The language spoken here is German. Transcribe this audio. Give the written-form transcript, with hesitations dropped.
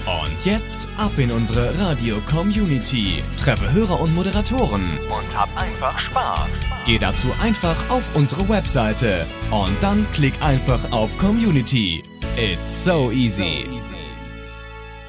Und jetzt ab in unsere Radio-Community. Treffe Hörer und Moderatoren und hab einfach Spaß. Geh dazu einfach auf unsere Webseite und dann klick einfach auf Community. It's so easy.